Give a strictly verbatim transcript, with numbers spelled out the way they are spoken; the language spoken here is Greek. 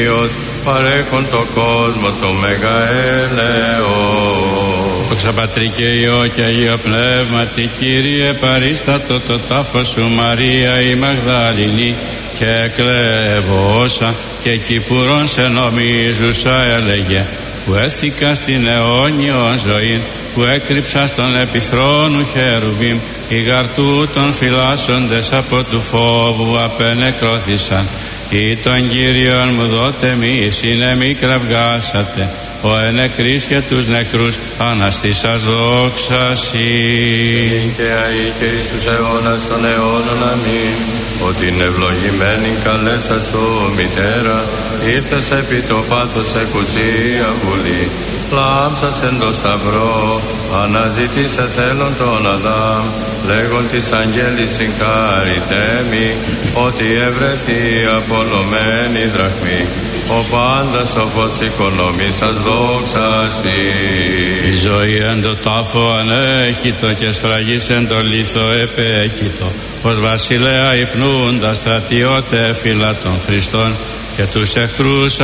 παρέχον το κόσμο το μέγα έλεος. Δόξα Πατρί και Υιό και Αγίο Πνεύματι, Κύριε παρίστατο το τάφο σου Μαρία η Μαγδαληνή, και εκλεύωσα και κυπουρών σε νομίζουσα έλεγε, που έθηκα στην αιώνιον ζωή, που έκρυψα στον επιθρόνου χερουβίμ, οι γαρτού των φυλάσσοντες από του φόβου απενεκρώθησαν. Ή τον Κύριον μου δότε μη, συνε μη κραυγάσατε, ο ενεκρής και τους νεκρούς αναστήσας δόξα Συ. Και αεί και εις τους αιώνας των αιώνων αμήν, ότι είναι ευλογημένη καλέστα σου μητέρα, ήρθες επί το πάθος εκουσία βουλή, λάμψας εν το σταυρό, αναζητήσε θέλον τον Αδάμ, λέγον της αγγέλης συγχαρητέμι, ότι ευρεθεί απολωμένη δραχμή, ο πάντα σοφός οικονομήσας δόξα Συ. Η ζωή εν το τάφο ανέχητο και σφραγής εν το λίθο επέκητο, ως βασιλέα υπνούντα στρατιώτε φύλλα των Χριστών και τους εχθρούς